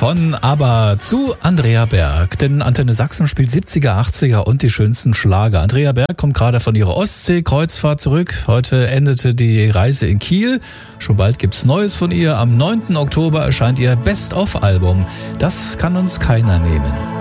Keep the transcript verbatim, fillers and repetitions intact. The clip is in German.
von ABBA zu Andrea Berg. Denn Antenne Sachsen spielt siebziger, achtziger und die schönsten Schlager. Andrea Berg kommt gerade von ihrer Ostsee-Kreuzfahrt zurück. Heute endete die Reise in Kiel. Schon bald gibt's Neues von ihr. Am neunten Oktober erscheint ihr Best-of-Album. Das kann uns keiner nehmen.